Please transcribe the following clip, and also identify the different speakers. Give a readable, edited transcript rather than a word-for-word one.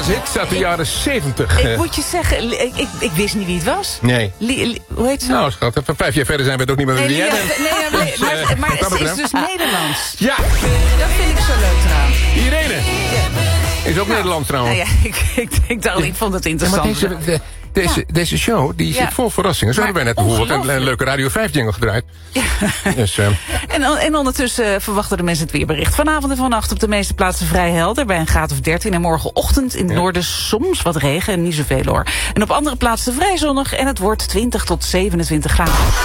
Speaker 1: hits uit de jaren 70.
Speaker 2: Ik moet je zeggen, ik wist niet wie het was.
Speaker 1: Nee.
Speaker 2: Hoe heet ze?
Speaker 1: Nou, schat, 5 jaar verder zijn we het ook niet meer wie jij bent.
Speaker 2: Maar het is dus Nederlands.
Speaker 1: Ja.
Speaker 2: Dat vind ik zo leuk eraan.
Speaker 1: Irene. Is ook Nederlands trouwens.
Speaker 2: Nou ja, ik dacht, ik vond het interessant.
Speaker 1: Deze show die zit vol verrassingen. Zo hebben wij net bijvoorbeeld een leuke Radio 5 jingle gedraaid.
Speaker 2: Ja.
Speaker 1: Dus,
Speaker 2: en ondertussen verwachten de mensen het weerbericht. Vanavond en vannacht op de meeste plaatsen vrij helder. Bij een graad of 13. En morgenochtend in het noorden soms wat regen en niet zoveel hoor. En op andere plaatsen vrij zonnig. En het wordt 20 tot 27 graden.